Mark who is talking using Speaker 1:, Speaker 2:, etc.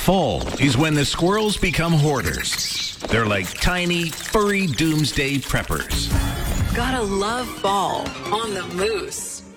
Speaker 1: Fall is when the squirrels become hoarders. They're like tiny, furry doomsday preppers.
Speaker 2: Gotta love fall on the Moose.